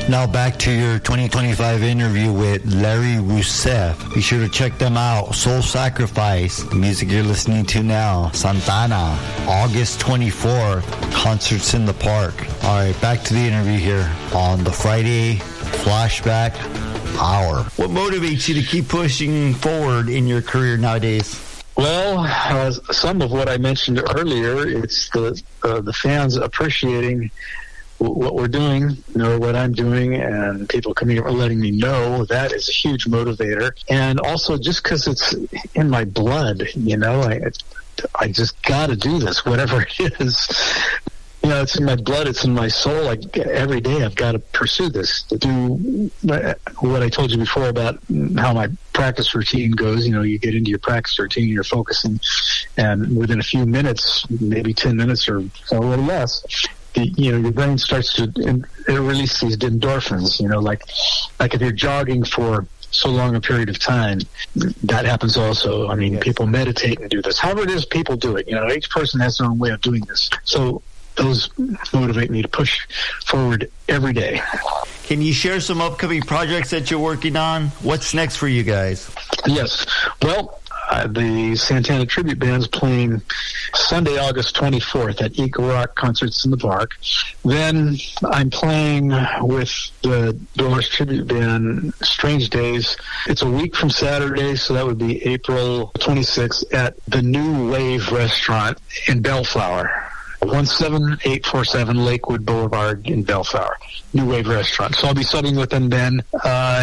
Now back to your 2025 interview with Larry Rousseff. Be sure to check them out. Soul Sacrifice, the music you're listening to now. Santana, August 24th, concerts in the park. All right, back to the interview here on the Friday Flashback Hour. What motivates you to keep pushing forward in your career nowadays? Well, some of what I mentioned earlier, it's the fans appreciating what we're doing, what I'm doing, and people coming up and letting me know. That is a huge motivator. And also just because it's in my blood, I just got to do this, whatever it is. It's in my blood, it's in my soul. Every day I've got to pursue this, to do what I told you before about how my practice routine goes. You get into your practice routine, you're focusing, and within a few minutes, maybe 10 minutes or a little less, your brain starts to release these endorphins, like if you're jogging for so long a period of time, that happens also. I mean, people meditate and do this. However it is people do it. Each person has their own way of doing this. So those motivate me to push forward every day. Can you share some upcoming projects that you're working on? What's next for you guys? Yes. Well, the Santana Tribute Band's playing Sunday, August 24th at Eco Rock Concerts in the Park. Then I'm playing with the Doors Tribute Band, Strange Days. It's a week from Saturday, so that would be April 26th at the New Wave Restaurant in Bellflower. 17847 Lakewood Boulevard in Bellflower. New Wave Restaurant. So I'll be subbing with them then.